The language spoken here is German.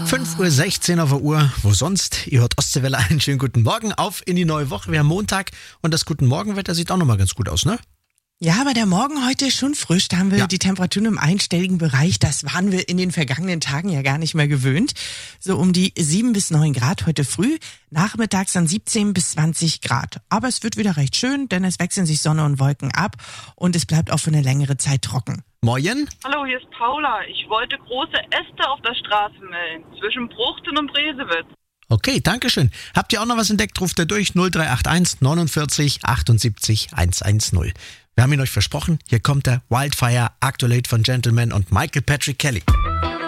5.16 Uhr auf der Uhr. Wo sonst? Ihr hört Ostseewelle. Einen schönen guten Morgen. Auf in die neue Woche. Wir haben Montag und das Guten Morgenwetter sieht auch nochmal ganz gut aus, ne? Ja, aber der Morgen heute ist schon frisch. Da haben wir die Temperaturen im einstelligen Bereich. Das waren wir in den vergangenen Tagen ja gar nicht mehr gewöhnt. So um die 7 bis 9 Grad heute früh. Nachmittags dann 17 bis 20 Grad. Aber es wird wieder recht schön, denn es wechseln sich Sonne und Wolken ab und es bleibt auch für eine längere Zeit trocken. Moin. Hallo, hier ist Paula. Ich wollte große Äste auf der Straße melden, zwischen Bruchten und Bresewitz. Okay, dankeschön. Habt ihr auch noch was entdeckt? Ruft ihr durch 0381 49 78 110. Wir haben ihn euch versprochen. Hier kommt der Wildfire, Actuate von Gentleman und Michael Patrick Kelly.